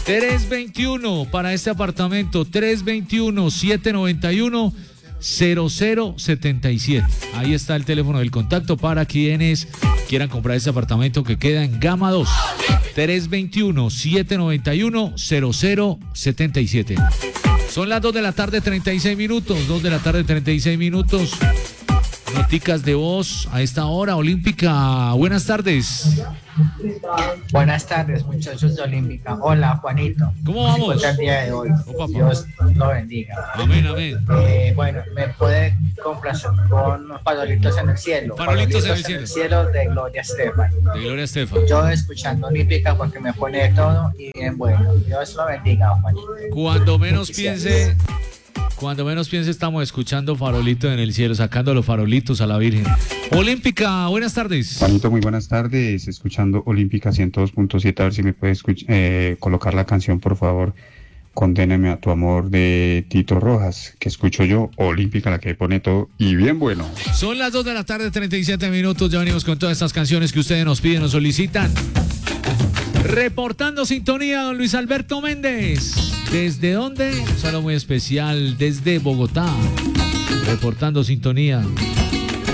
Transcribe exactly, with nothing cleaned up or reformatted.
tres veintiuno para este apartamento, tres veintiuno, siete noventa y uno, cero cero setenta y siete. Ahí está el teléfono del contacto para quienes quieran comprar este apartamento que queda en Gama dos. tres veintiuno, siete noventa y uno, cero cero setenta y siete. Son las dos de la tarde, treinta y seis minutos. dos de la tarde, treinta y seis minutos. Noticas de voz a esta hora. Olímpica, buenas tardes. Buenas tardes, muchachos de Olímpica. Hola, Juanito. ¿Cómo vamos? El día de hoy. Opa, Dios lo bendiga. Amén, amén. Eh, bueno, me puede complacer con Farolitos en el cielo. Farolitos en el cielo. En el cielo de Gloria Estefan. De Gloria Estefan. Yo escuchando Olímpica porque me pone de todo y bien bueno. Dios lo bendiga, Juanito. Cuando menos piense, cuando menos piense estamos escuchando Farolitos en el cielo, sacando los farolitos a la Virgen. Olímpica, buenas tardes. Juanito, muy buenas tardes, escuchando Olímpica ciento dos punto siete, a ver si me puedes eh, colocar la canción, por favor, Condéname a tu amor de Tito Rojas, que escucho yo, Olímpica, la que pone todo y bien bueno. Son las dos de la tarde, treinta y siete minutos, ya venimos con todas estas canciones que ustedes nos piden, nos solicitan. Reportando sintonía, don Luis Alberto Méndez. ¿Desde dónde? Un saludo muy especial desde Bogotá. Reportando sintonía.